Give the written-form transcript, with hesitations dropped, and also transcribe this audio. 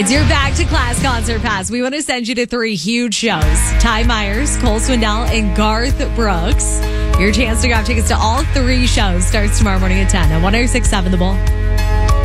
It's your Back to Class concert pass. We want to send you to 3 huge shows. Ty Myers, Cole Swindell, and Garth Brooks. Your chance to grab tickets to all 3 shows starts tomorrow morning at 10 on 106.7 The Bull.